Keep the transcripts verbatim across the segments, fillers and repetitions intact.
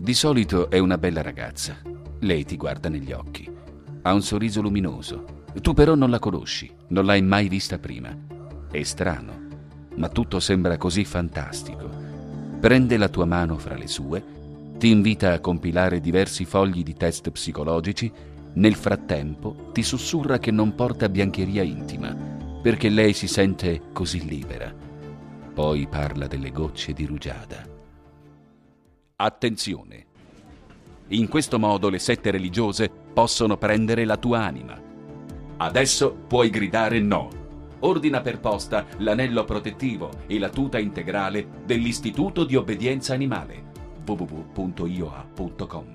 Di solito è una bella ragazza. Lei ti guarda negli occhi. Ha un sorriso luminoso. Tu però non la conosci, non l'hai mai vista prima. È strano, ma tutto sembra così fantastico. Prende la tua mano fra le sue, ti invita a compilare diversi fogli di test psicologici. Nel frattempo ti sussurra che non porta biancheria intima, perché lei si sente così libera. Poi parla delle gocce di rugiada. Attenzione! In questo modo le sette religiose possono prendere la tua anima. Adesso puoi gridare no. Ordina per posta l'anello protettivo e la tuta integrale dell'Istituto di Obbedienza Animale. w w w punto i o a punto com.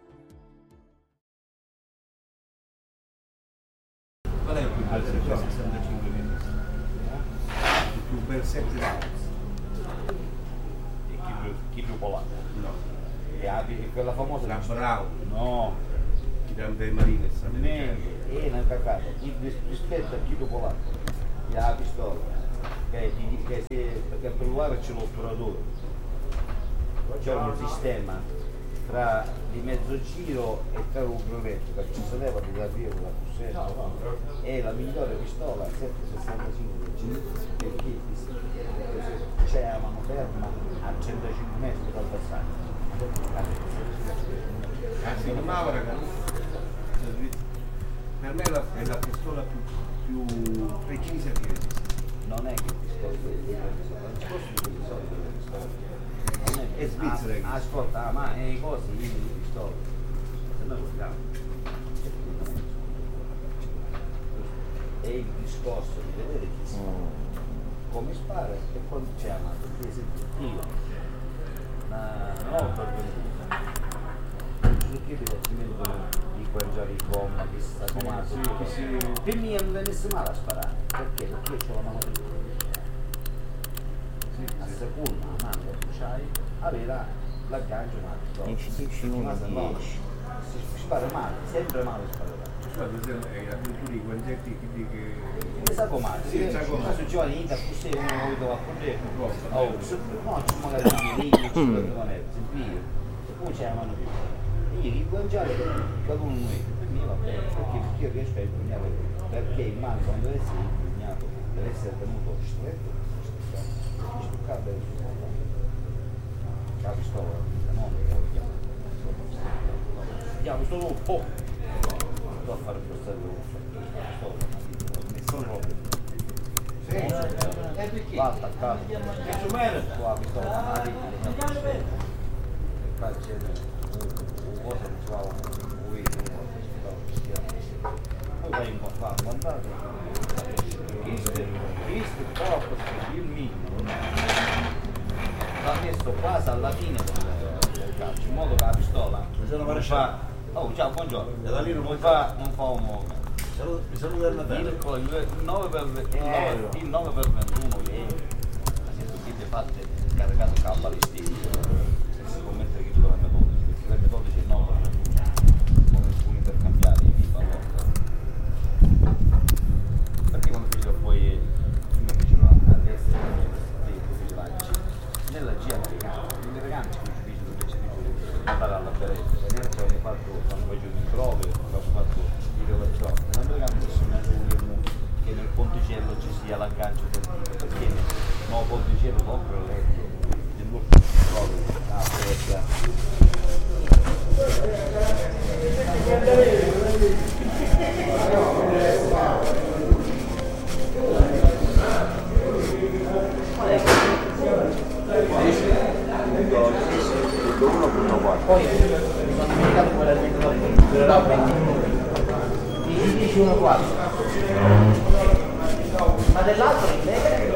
Qual è il più bel sessantacinque minuti? Il più bel sette rounds? E chi più, chi più polacco? No. E ha- e quella famosa La Brown, no, i Grande Marines meglio, e non cacata, chi ris- rispetto a chi più polacco, che ha la pistola, che, ti- che se, perché per provare c'è l'operatore, c'è un sistema tra di mezzo giro e tra un brevetto, che ci si leva di la via con la pussetta, è la migliore pistola sette sessantacinque perché c'è la mano ferma a centocinque metri dal bersaglio. Ah, si chiamava ragazzi? Per me è la, è la pistola più, più precisa che esiste. Non è che il discorso di quelle pistola, il discorso di quelle solite delle pistole. Non è, È svizzera che- ah, ascolta, ma è i cosi, i pistole. Se noi vogliamo. È il discorso di vedere chi si come spara e quando c'è amato. Per esempio, io ma non ho pervenuto. Perché divertimento di guargiare i gomma, che sta comato, sì, sì. per me non venisse male a sparare, perché? Perché io ho la mano piccola. Sì, A sì. seconda la mano che c'hai, aveva l'aggancio un altro. Si spara male, sempre male sparerà. Guarda, è addirittura i guantetti che... che... Mi sa com'è? Sì, sa com'è. Se giovane inizia a pussare uno che doveva appoggiare, oh, se no c'è magari un minimo, ci non è, si piglia, e poi c'è la mano piccola. Io il guanciale cada uno noi, per me va bene, perché io riesco a impugnare, perché il mano quando deve essere impugnato deve essere tenuto stretto, perché stoccare deve essere la pistola, non che lo chiamo. Andiamo, sto un po', sto a fare il bersaglio, sto a fare Sì, è perché? va attaccato, qua la pistola marittima, e qua c'è un cosa che si fa un video, poi vai in qua, guardate, questo questo è troppo, il minimo, va messo quasi alla fine del calcio, in modo che la pistola non fa, oh ciao, buongiorno, non fa, non fa un movimento. Mi saluta il Natale. Il nove per ventuno che ha sentito che fatte caricato K ballistico e si può mettere che tu dovrebbe dodici perché l'M dodici è nove per ventuno come si può intercambiare i pipa perché quando fecero poi prima fecero a destra dei fucilaggi nella G americana gli americani ci fecero invece di andare alla beretta e noi ci avevamo fatto quando facevo i prove avevamo fatto di relazione l'americano ci sono che nel ponticello ci sia l'aggancio del dito perché no ponticello compra il letto nell'ultimo prove la freccia qual è punto uno punto quattro poi mi sono dimenticato quella del ventuno dieci uno quattro ma dell'altro invece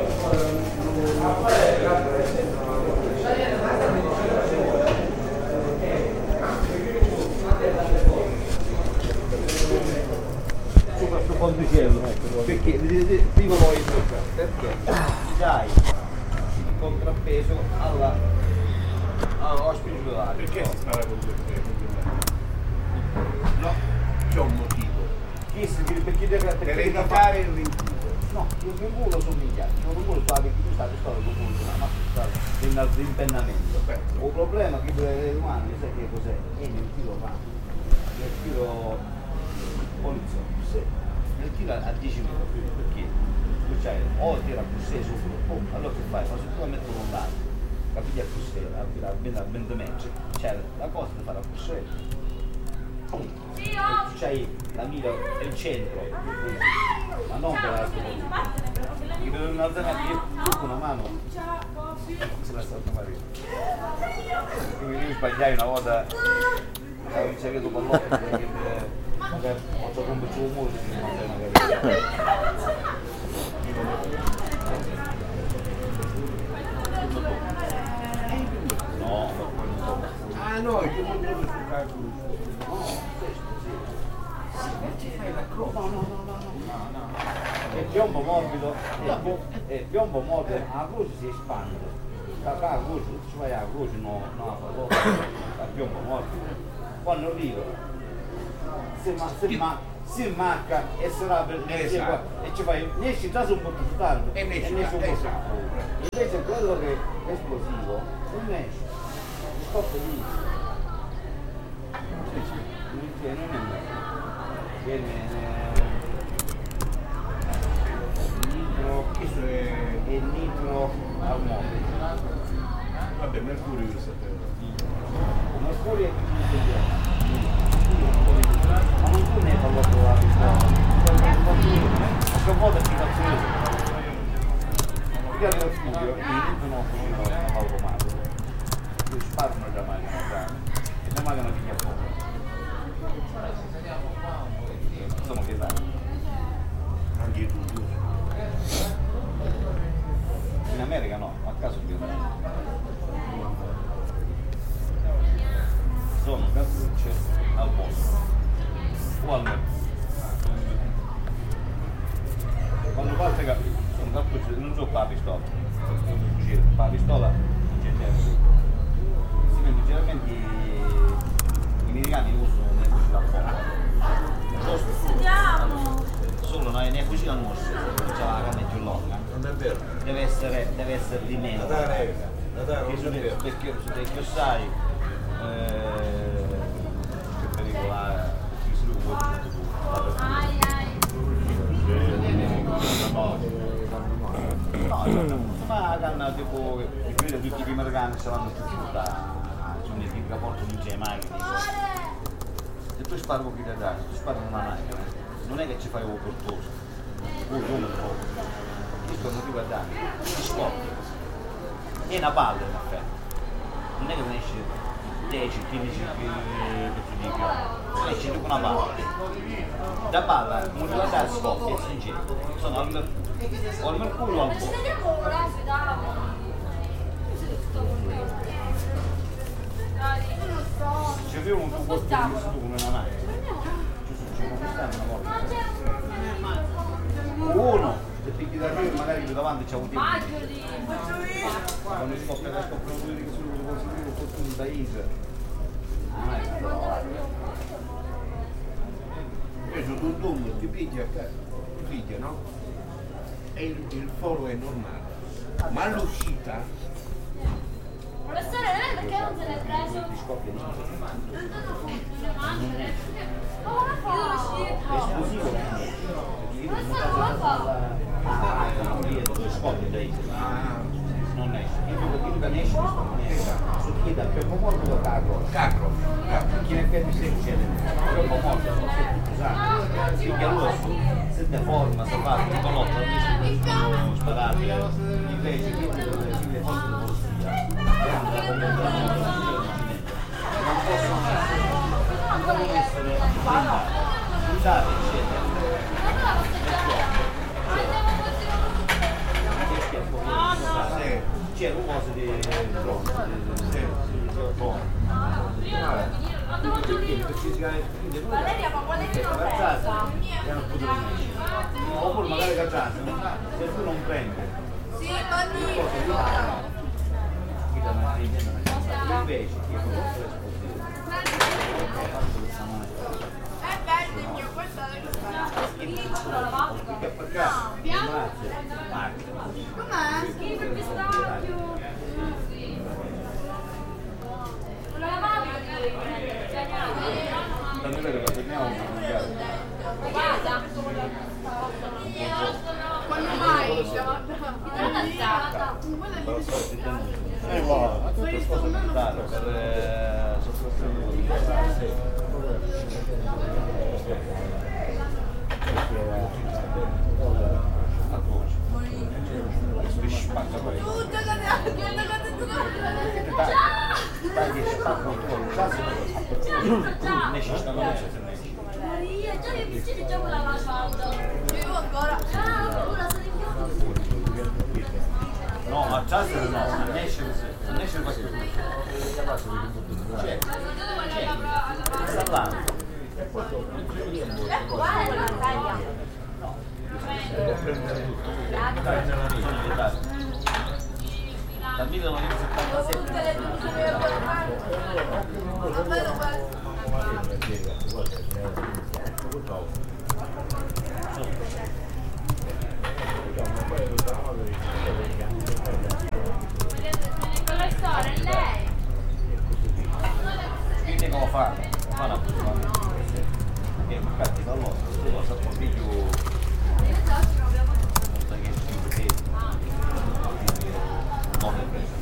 super più ponticello perché prima lo hai perché dai il contrappeso alla alla spirituale Perché si spara con due No, c'è un motivo. chi si perché deve Per perché deve evitare il rinculo. no, io mi vuole somigliare, io non vuole fare che tu stai storia con una ma sta in impennamento. Il problema che le umane sai che chilo va? nel chilo poliziotto, sì. Nel chilo a dieci metri, perché tu c'hai o tira più sei subito, oh, allora che fai? Ma se tu la metti un lato, capite a più sei, a venti metri, c'è la cosa di fare a più sei. Tu c'hai la mira nel centro, ma non per l'altro modo. Perché per un alzamento con una mano se la sta fare. Quindi io sbagliai una volta, avevo un segreto con l'occhio, perché magari ho fatto un po' di umore, magari. No, ma poi non so. Ah no, io non devo giocare con il No, fai la croce. no, no, no, no, no, no. È piombo morbido, è, è piombo morbido, la croce si espande. La, la croce, tu ci vai alla croce, no, no, la piombo morbido. Quando arriva, si, ma, si, ma, si macca e sarà per Esatto. e ci fai, ne esci già su un po' più tardi E ne esci, un po' più esatto. tardi. Invece quello che è esplosivo, non esce, stop lì. Sì, sì. Non viene, non è meglio. Viene nitro Questo è... e nitro al mondo. Vabbè, Mercurio lo sapevo. Mercurio è più intelligente. Ma non tu ne hai parlato la pistola. Che volta ti faccio io. Io arrivo al studio e inizio non sono all'automatico. Io sparano la macchina già. E la macchina piglia fuoco. Sono che sai. Anche tu, tu. In America no, a caso più sono cartucce al posto o al mercato. Quando parte sono cartucce, non so per la pistola, per la pistola in genere si vende generalmente i americani usano nei fucili a fuoco. Studiamo! Solo nei fucili a mosce, c'è la canna più lunga. Non è vero. Deve essere, deve essere di meno. Natale, Natale, Perché non sono è vero. perché su dei chiossai eh, che pericolare si sviluppa tutto tu. Ai ai! No, ma la canna tipo che credo tutti i americani se l'hanno tutti tutta sono i tipi che portano in giro macchine. Se tu spari un po' da dare, tu spari una macchina, non è che ci fai un cortoso, un giorno poco. Questo non ti guardare, ti scoppia. È una palla in effetti. Non è che ne esce dieci quindici pezzi di chioma, ne esce una palla. Da palla, non ti guardare scoppia e si ingenua. Sono al, mer- o al mercurio o al Ci fuoco. vediamo ora, sudavo! Dai, non so! Ci avevo un tuo corpo di vissuto come una macchina. Ci sono ci conquistare una volta. Uno, se picchi da te magari più davanti c'è un tipo. Maggioli! Quando scoppia la scoppia un che solo lo conseguire un po' un paese. Ah, ecco. Preso un domo, ti piglia, ti piglia, no? E il, il foro è normale. Ma all'uscita, Professore, lei perché non se l'è preso? Ti scoppia di Non le mangio, ma come fa? esplosivo. Professore, come fa? Tu scoppia dai. Non esce. Io dico che ne esce, non esce. Su chi dà per morto da cago. cacro. Chi ne effetti si succede? Per morto, sono sempre usato. Quindi allora si deforma, si fa, si colotta, sono sparati. Invece chi le forze di polizia non possono essere usate, eccetera. C'era un coso di bronzo, di bronzo. Valeria, ma quale che non pensa? Oppure magari cacciate, se tu non prendi, Sì, ma invece che è prodotto esplosivo. è bello, mio, questo è la lavanda. Perché? Grazie. Com'è? Schifo il pistacchio. Sì. La lavanda che devi prendere. fammi vedere che torniamo a comunicare. Quando mai? Eh, wow, tutte cose montate per eh, sottrazione di spacca poi. Dai, spacca un po', ne ci stanno le cose. Maria, già che vicini già quella lasciata. Io ancora. Ah, ora sono in No, a casa no, non esce così, non esce così. C'è, c'è, sta là. guarda, taglia. Dal millenovecentosettantasette. Professore, lei. Quindi come fa? Fa una cosa. Che infatti fa l'osso, tu lo sappi più. Non sai che ci non è preso.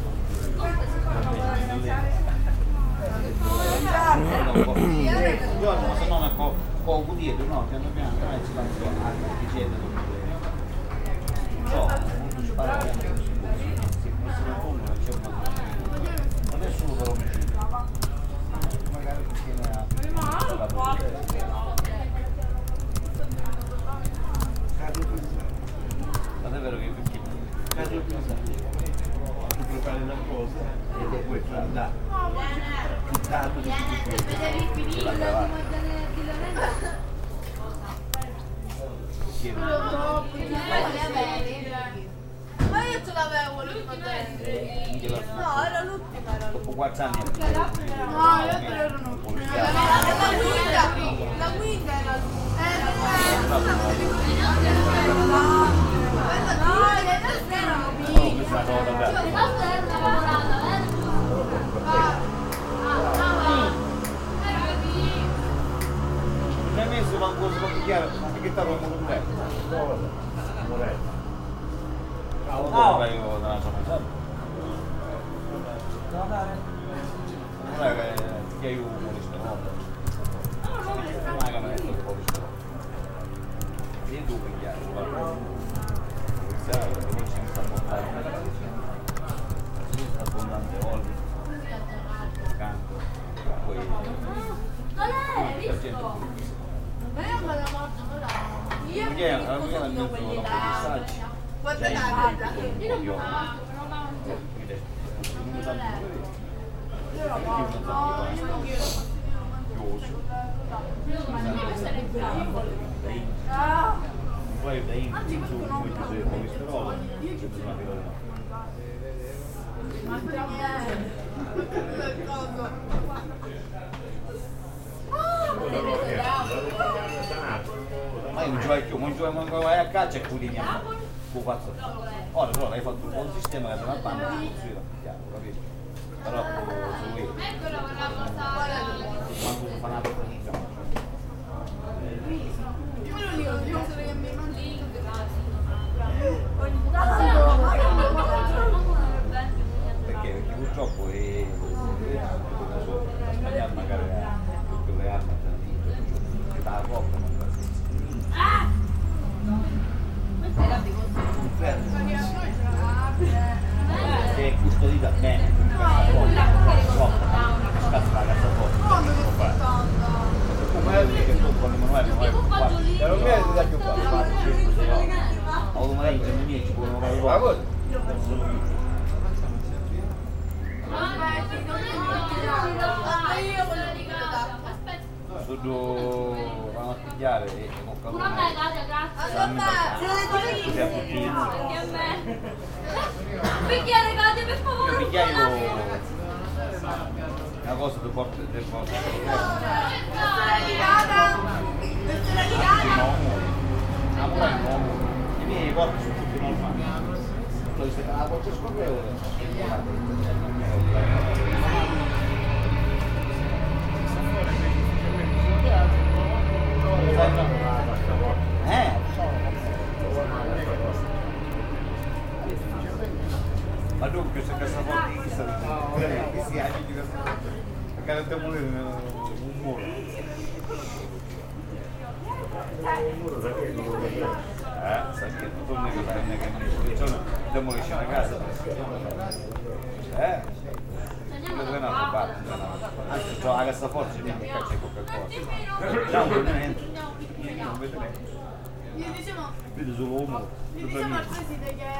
Un giorno se no me poco dietro, no, piano piano, non ci lancio anche di gente. No, non ci parla neanche di se questo non fondo non c'è una non è solo per omicidio. Magari tiene a ma è vero che perché Cade tu prepari una cosa e poi fa da tanto di Vedevi finire di Ma io ce l'avevo l'ultima dentro. No, era l'ultima, era dopo quattro anni No, io ero l'ultima. La guida, la guida era non hai messo manco sotto chiaro, ma che t'avevo un letto? No, vai io da una zona. Non è che ti aiuto con questo modo. Non è che mi metto un po' di sto. E tu pigliare, guarda. Iniziare, perché ci sta portando. Sta abbondante olio. Canto. Poi non l'hai visto? Io perché alla fine mi metto un po' di saggi. Guarda la guida. Io non ho. Poi da in su molti suoi colesterolo, c'è una pilota. Ma io non gioco più, non gioco quando vai a caccia e cudini a cazzo. Ora però hai fatto un buon sistema che se una panna ti costruire, capito? Però su lui quando si fa una persona perché? Perché purtroppo è la Spagna magari ha tutte le armi che dà la roba che è custodita bene scazzo la casa fuori come è che tu quando non vai e non viene da più qua ho un momento che mi ci può fare roba su due vanno a pigliare e con Una megata, grazie. così a puttino Anche a me. Bicchiere, grazie per favore. il bicchiaio una cosa che porta del posto amore nuovo i miei porti sono tutti normali lo siete la porta scorrevole sì, amici che perché non devo morire un muro. Un muro da che non vuol dire? Eh, sai che tu non devi fare neanche niente, giorno demolisci una casa. Eh? Non dove no, parte, anzi c'ho la cassaforte, mi caccia Coca-Cola. Ciao, non entro. Non vedo niente. Io diciamo, Vedo solo uno. gli diciamo al preside che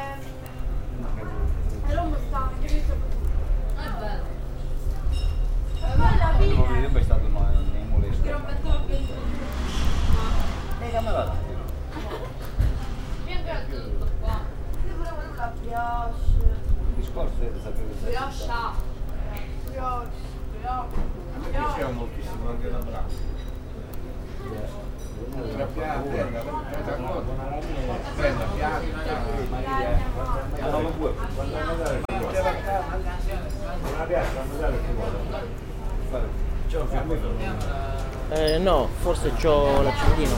Roma sta, che mi sto È bello. poi alla Non fine è stato nei molesti. Che rompetto la più. Nei camerati. Mi è piaciuto tutto qua. io pure volevo la brioche, Il discorso è di sapere se Brioche. brioche, brioche, Perché c'è brioche. moltissimo anche da bravo. Tra piante, prenda piante, hanno lo due. Eh, no, forse c'ho l'accendino.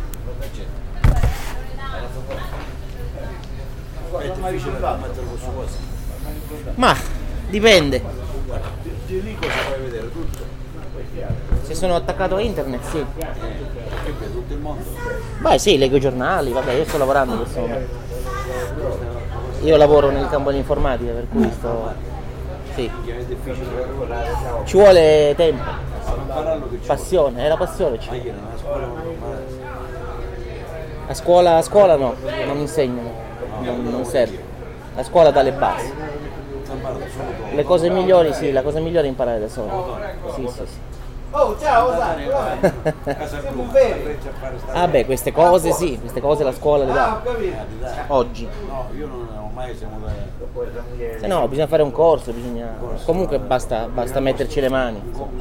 È difficile da mettere questo cosa. Ma dipende. Di lì cosa puoi vedere? Tutto. Se sono attaccato a internet, sì. Che vedi tutto il mondo? Beh sì, leggo i giornali, vabbè, io sto lavorando in questo momento. Io lavoro nel campo dell'informatica, per cui sto. Sì. Che è difficile. Ci vuole tempo, Impararlo che c'è. passione, è la passione ci Ma vuole. io nella scuola non normale. A scuola, a scuola no, non insegnano, non, non serve. La scuola dà le basi. Le cose migliori sì, la cosa migliore è imparare da solo. Sì, sì, sì. Oh, ciao, Osano. Siamo veri. Ah beh, queste cose sì, queste cose la scuola le Ah, dà. ho capito. Oggi. No, io non ho mai siamo da Se no, bisogna fare un corso, bisogna. Comunque basta, basta metterci le mani.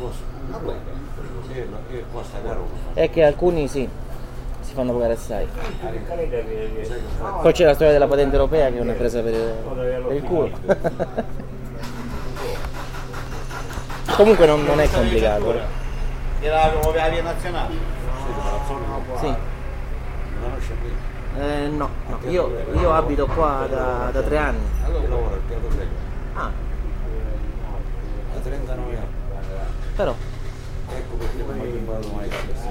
e costa caro. È che alcuni sì, si fanno pagare assai. Poi c'è la storia della patente europea che è una presa per, per il culo. Comunque non, non è complicato. eh. Era come la via nazionale. Sì. Eh, no, no. Io, io abito qua da, da tre anni. Allora lavoro al Teatro Greco. Ah, Da trentanove anni. però. Ecco perché non ho imparato mai questa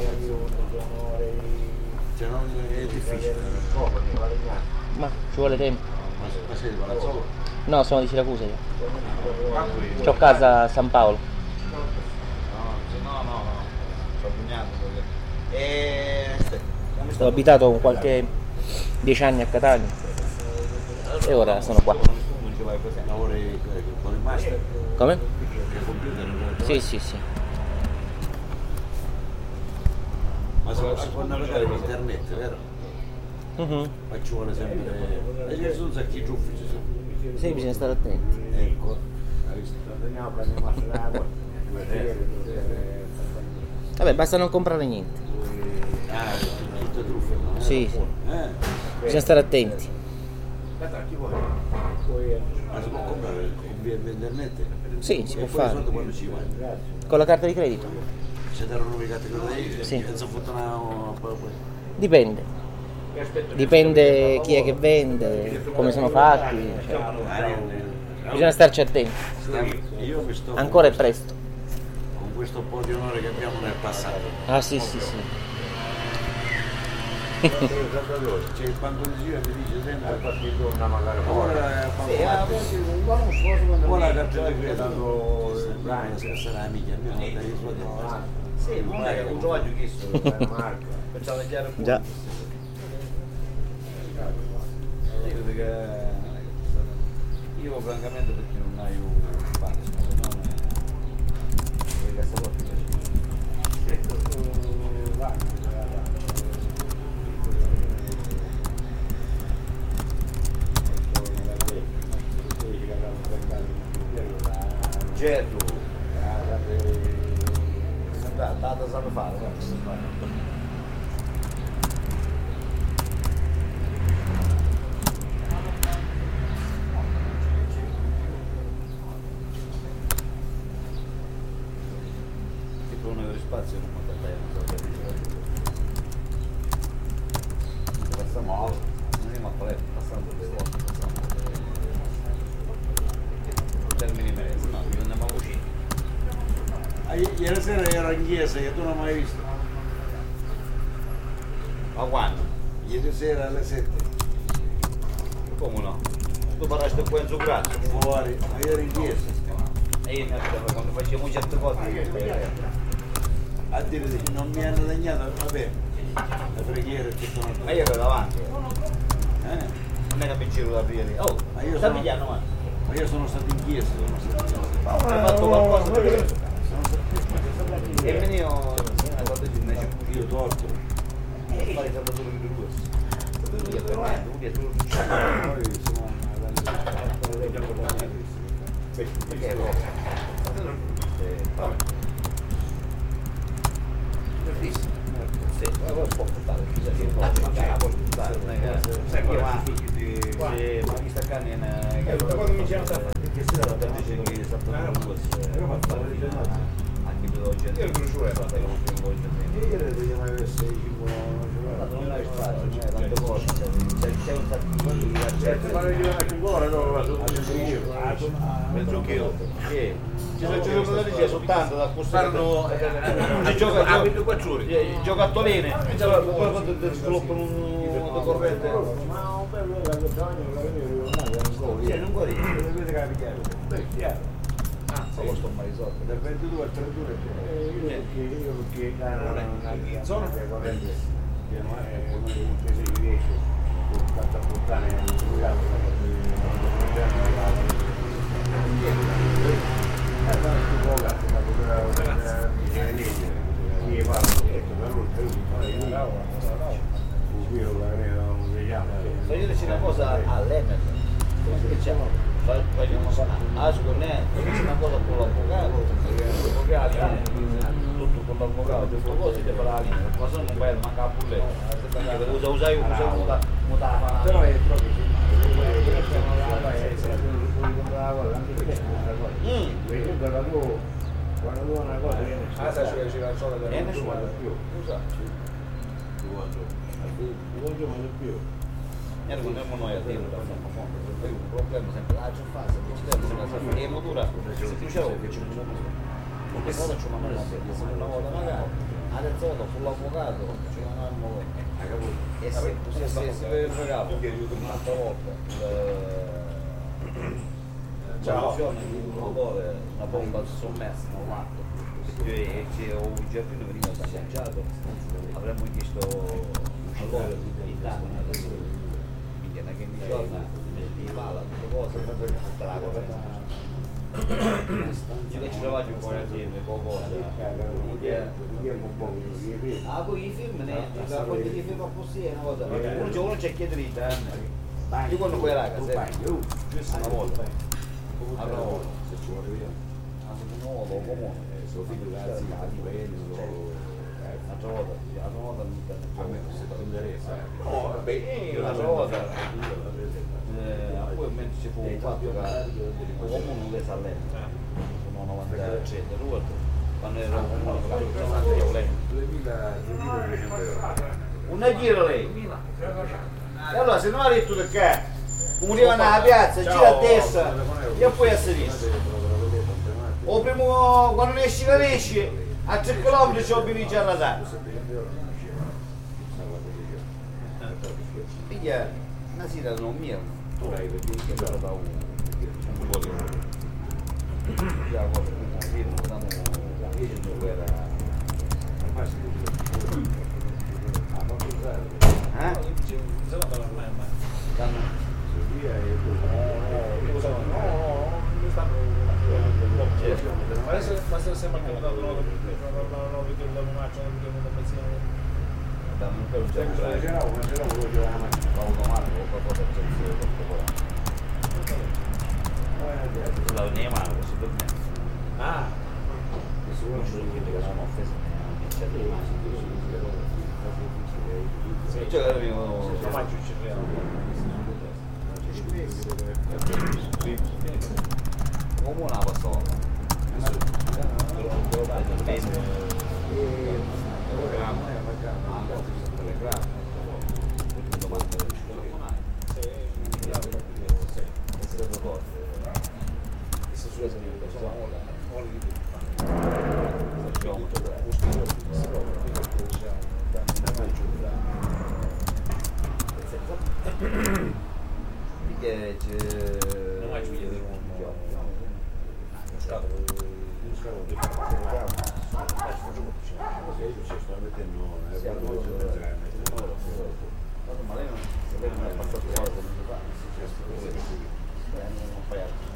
cioè non è difficile. Ma ci vuole tempo. Ma, ma sei di Palazzolo? No, sono di Siracusa io. C'ho casa a San Paolo. No, no, no. Sto pugnando perché. E Ho abitato qualche dieci anni a Catania e ora sono qua. non ci vai così. Lavori con il master? Come? Che computer? Sì, sì, sì. Ma se si può navigare con internet, vero? Mhm. Ma ci vuole sempre. E gli sono sacchi di uffici. Sì, bisogna stare attenti. Ecco. Hai visto? Vabbè, basta non comprare niente. Ah, tutte truffe, no? Sì, sì. Eh? Bisogna stare attenti. Ma si può comprare via internet? Sì, si può E poi i soldi fare. quando ci vai? Con la carta di credito? Se darono le categorie? Sì. E se fottono una. Dipende. Dipende chi è che vende, come sono fatti. Cioè, bisogna starci attenti. Io mi sto. Ancora è presto. Con questo po' di onore che abbiamo nel passato. Ah sì, sì, sì. C'è il pantolisino che dice sempre ora ora la carta di credito sarà amica mia, non dai i soldi. Sì, non è un gioco chiesto, pensavo di chiaro. Già. Io credo che io francamente perché non hai un pane, se no certo, data sanno fare, tipo uno dello spazio non può andare, non so che passiamo a non è una paletta, passando queste volte, passando. termini mezzo, no, andiamo a uscire. Ieri sera ero in chiesa che tu non hai mai visto. Ma quando? Ieri sera alle sette. Come no? Tu parlaste qua in zuccato. Fuori, ma io ero in chiesa. E io mi aspettavo quando facevo certe cose io stai aperto. A dire di non mi hanno degnato, vabbè, le preghiere e tutto. Ma io ero davanti. Eh? Non è che mi giro da aprire. Oh, Ma io sta sono- pigliando ma. Ma io sono stato in chiesa, sono stato in chiesa. Hai fatto qualcosa per Sono stato e venivo una cosa di me. io torto. E fai sempre solo di due. Io per me, lui è solo Poi sono perché è proprio. Vabbè. Bellissimo. Sì, ma poi può portare, chissà che può portare, può portare, non è che... Sai Io, qual è ma... il figlio di... Sì, ma mi sta cane in... Eh, da quando mi chiama sta- Perché se la per dice che è stato Ah, un due, anche due oggi. Io il brusciore, fratello, non tengo oggi. Io credo che mai avesse cinque Non hai spazio, c'è tante cose, c'è c'è un sacco di Certo, ma io ancora no, vado a mezzo chilo. Che? Ci sono giocatori che soltanto da Fanno... Si gioca Ah, ventiquattro ore. i giocattolini, poi quando ti sviluppano un corrente. Ma un bello era che non Sì, non guardi. vedete che ha pigliato. Beh, chiaro. Ah, se lo sto mai risolto. Dal ventidue al trentuno io perché io perché in zona che corrente che non è come un paese che riesce con tanta puttana e un gatto eh ma tu può gatto ma poteva dire niente mi parlo detto per lui per lui fare io io la credo non vediamo Se io dico una cosa all'Emer, che c'è? Facciamo asco ne, c'è una cosa con l'avvocato, l'avvocato, tutto con l'avvocato, tutto cose che farà lì, ma se non vai a mancare pure, usa usai usa muta muta però è proprio quando tu una cosa viene Ah, sai che c'è la sola e nessuno più usa. non più E non è noi a dire da fondo, un problema sempre la fase, e motura, se tu c'è che c'è un perché cosa c'è una mano una volta magari, adesso con l'avvocato c'è un anno e se se se si vede il regalo un'altra volta la soluzione di un motore, una bomba sommersa non l'atto e c'è un giardino veniva danneggiato avremmo chiesto allora i danni che mi giorna mi pala tutte cose per tutta la cosa ci trovate un po' insieme poco ah poi i film ne quando i film a posti è una cosa uno c'è uno c'è chiede di io quando poi ragazzi una volta una volta se ci vuole via un nuovo comune sono figlio ragazzi un'altra volta un'altra volta a me non si interessa Oh, vabbè, un'altra volta poi mentre ci fu un fatto che il comune non le sa lei sono novanta eccetera quando era un comune una gira lei e allora se non ha detto perché muoveva nella piazza gira a destra e poi a sinistra o primo quando ne esci la esci a tre chilometri c'ho bisogno a rasare piglia una sera non mi tu l'hai perché era da un un po' di già cosa che non stanno dicendo che era eh? Stanno Adesso basta sempre accomodato no, perché non mi faccio un pensiero. non per un certo automatico o qualcosa che c'è la mia mano si dorme Ah, nessuno ci dice che sono offese cioè che non faccio il come una passola Ma lei non, se lei non è passato cosa non si fa, non fai altro.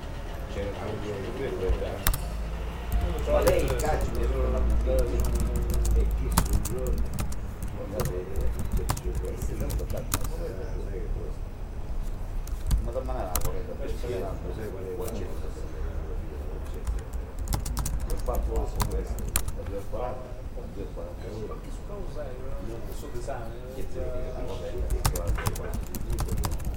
Ma lei il calcio deve essere una puntata e chi sul giorno ma da manera la corretta per sperando se vuole accetta ho fatto la questo da due quaranta due quaranta su cosa è? Il suo esame?